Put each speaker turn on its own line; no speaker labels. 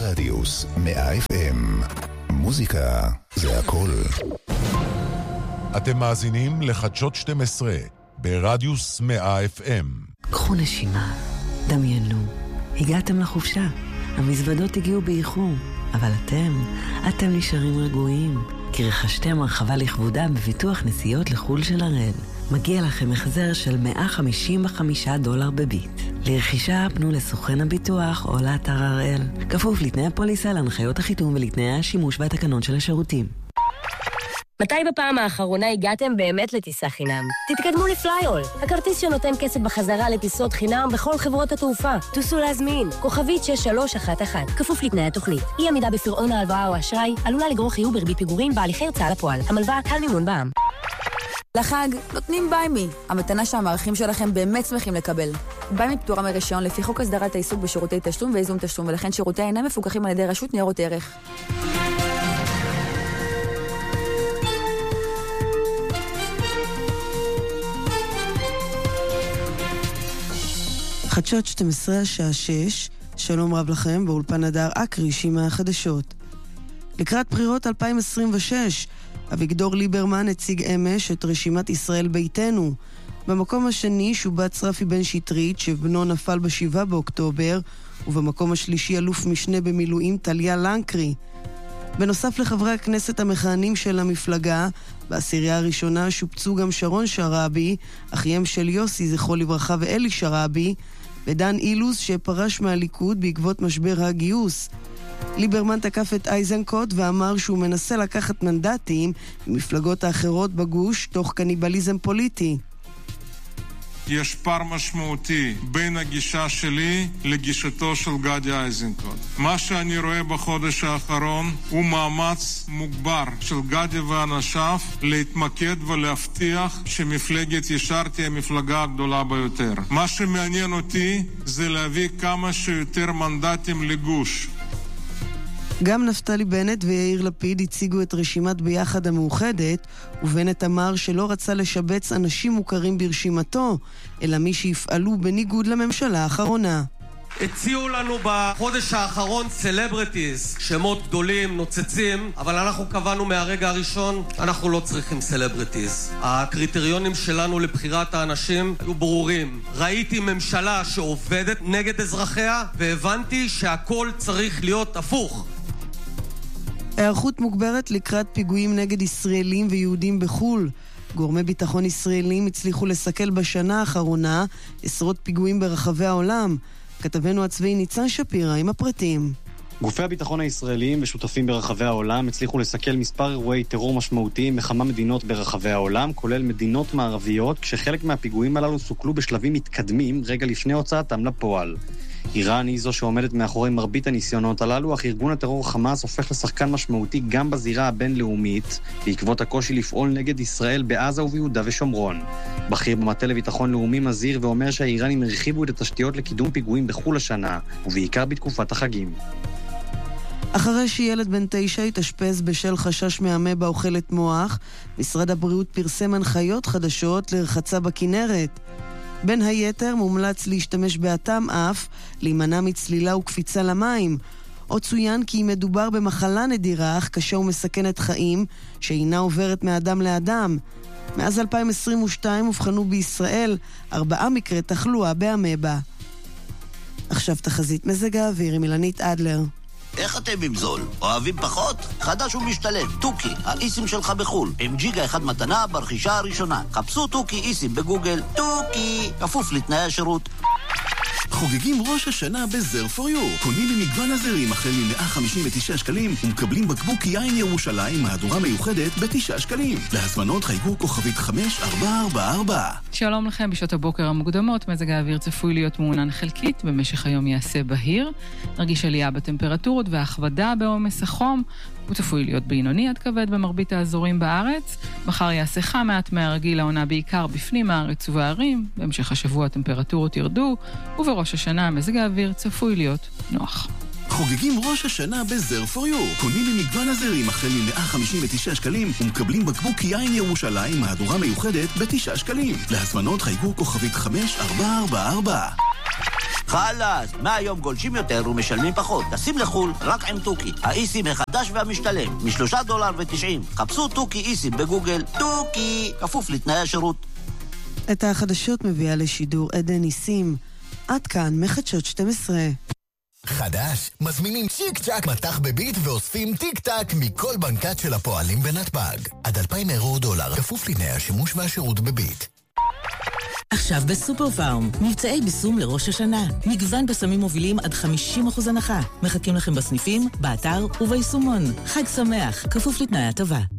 רדיוס 100 FM. מוזיקה זה הכל.
אתם מאזינים לחדשות 12 ברדיוס 100 FM.
קחו נשימה, דמיינו, הגעתם לחופשה, המזוודות הגיעו באיחור, אבל אתם נשארים רגועים, כי רכשתם הרחבה לכבודם בביטוח נסיעות לחול של הראל. מגיע לכם החזר של $155 בביט. לרכישה פנו לסוכן הביטוח או לאתר הראל. כפוף לתנאי הפוליסה, להנחיות החיתום ולתנאי השימוש והתקנון של השירותים.
מתי בפעם האחרונה הגעתם באמת לטיסה חינם? תתקדמו לפלייאול, הכרטיס שנותן כסף בחזרה לטיסות חינם בכל חברות התעופה. תוסו להזמין, כוכבית 6311, כפוף לתנאי התוכנית. אי עמידה בפירעון ההלוואה או אשראי עלולה לגרור חיוב בריבית פיגורים בהליכי הוצאה לפועל. המלווה קל מימון בע"מ.
לחג נותנים ביימי, המתנה שהמערכים שלכם באמת שמחים לקבל. ביימי פטורה מרישיון לפי חוק הסדרת העיסוק בשירותי תשלום וייזום תשלום, ולכן שירותי אינם מפוקחים על ידי רשות ניירות ערך.
חדשות 12 השעה 6, שלום רב לכם, באולפן הדר אקרישי מהחדשות. לקראת בחירות 2026, אביגדור ליברמן הציג אמש את רשימת ישראל ביתנו. במקום השני שובץ רפי בן שטרית, שבנו נפל ב7 באוקטובר, ובמקום השלישי אלוף משנה במילואים טליה לנקרי. בנוסף לחברי הכנסת המכהנים של המפלגה, בעשירייה הראשונה שופצו גם שרון שרעבי, אחיהם של יוסי זכרו לברכה ואלי שרעבי, ודן אילוז שפרש מהליכוד בעקבות משבר הגיוס. ליברמן תקף את אייזנקוט ואמר שהוא מנסה לקחת מנדטים ממפלגות האחרות בגוש תוך קניבליזם פוליטי.
יש פער משמעותי בין הגישה שלי לגישתו של גדי אייזנקוט. מה שאני רואה בחודש האחרון הוא מאמץ מוגבר של גדי ואנשיו להתמקד ולהבטיח שמפלגת ישר תהיה המפלגה הגדולה ביותר. מה שמעניין אותי זה להביא כמה שיותר מנדטים לגוש.
גם נפתלי בנט ויאיר לפיד הציגו את רשימת ביחד המאוחדת, ובנט אמר שלא רצה לשבץ אנשים מוכרים ברשימתו, אלא מי שיפעלו בניגוד לממשלה האחרונה.
הציעו לנו בחודש האחרון סלבריטיז, שמות גדולים, נוצצים, אבל אנחנו קבענו מהרגע הראשון, אנחנו לא צריכים סלבריטיז. הקריטריונים שלנו לבחירת האנשים היו ברורים. ראיתי ממשלה שעובדת נגד אזרחיה, והבנתי שהכל צריך להיות הפוך.
היערכות מוגברת לקראת פיגועים נגד ישראלים ויהודים בחול. גורמי ביטחון ישראלים הצליחו לסכל בשנה האחרונה עשרות פיגועים ברחבי העולם. כתבנו הצבאי ניצן שפירא עם הפרטים.
גופי הביטחון הישראליים ושותפים ברחבי העולם הצליחו לסכל מספר אירועי טרור משמעותיים בכמה מדינות ברחבי העולם, כולל מדינות מערביות, כשחלק מהפיגועים הללו סוכלו בשלבים מתקדמים רגע לפני הוצאתם לפועל. איראן היא זו שעומדת מאחורי מרבית הניסיונות הללו, אך ארגון הטרור חמאס הופך לשחקן משמעותי גם בזירה הבינלאומית, בעקבות הקושי לפעול נגד ישראל בעזה וביהודה ושומרון. בכיר במטה לביטחון לאומי מזהיר ואומר שהאיראנים הרחיבו את התשתיות לקידום פיגועים בחול השנה, ובעיקר בתקופת החגים.
אחרי שילד בן 9 התאשפז בשל חשש מאמבה אוכלת מוח, משרד הבריאות פרסם הנחיות חדשות לרחצה בכנרת. בין היתר מומלץ להשתמש באטם אף, להימנע מצלילה וקפיצה למים. עוד צוין כי מדובר במחלה נדירה אך קשה ומסכנת חיים, שאינה עוברת מאדם לאדם. מאז 2022 הובחנו בישראל 4 מקרי תחלואה באמבה. עכשיו תחזית מזג האוויר עם אילנית אדלר.
איך אתם עם זול? אוהבים פחות? חדש ומשתלם, טוקי, האיסים שלך בחול, עם ג'יגה אחד מתנה ברכישה הראשונה. חפשו טוקי איסים בגוגל, טוקי, כפוף לתנאי השירות.
חוגגים ראש השנה בזר פור יו. קונים במגוון הזרים החל מ-159 שקלים ומקבלים בקבוק יין ירושלים מהדורה מיוחדת ב9 שקלים. להזמנות חייגו כוכבית 5444.
שלום לכם, בשעות הבוקר המוקדמות מזג האוויר צפוי להיות מעונן חלקית, במשך היום יעשה בהיר. נרגיש עלייה בטמפרטורות והכבדה בעומס החום. הוא צפוי להיות בינוני עד כבד במרבית האזורים בארץ. מחר יעשה חם מעט מהרגיל, לעונה בעיקר בפנים הארץ ובערים. בהמשך השבוע הטמפרטורות ירדו, ובראש השנה מזג האוויר צפוי להיות נוח.
חוגגים ראש השנה בזר פור יו. קונים במגוון הזרים החל מ-159 שקלים ומקבלים בקבוק יין ירושלים מהדורה מיוחדת ב9 שקלים. להזמנות חייגו כוכבית 5444.
חלאס, מהיום גולשים יותר ומשלמים פחות. טסים לחול רק עם טוקי. האיסים החדש והמשתלם, $3.90. חפשו טוקי איסים בגוגל. טוקי, כפוף לתנאי השירות.
את החדשות מביאה לשידור עדן ניסים. עד כאן מחדשות 12.
חדש, מזמינים צ'יק צ'ק מטח בביט ואוספים טיק טק מכל בנקת של הפועלים בנתב"ג. עד 2,000 אירו או דולר, כפוף לתנאי השימוש והשירות בביט.
עכשיו בסופר פארם, מבצעי ביסום לראש השנה. מגוון בסמים מובילים עד 50% הנחה. מחכים לכם בסניפים, באתר וביישומון. חג שמח, כפוף לתנאי הטבה.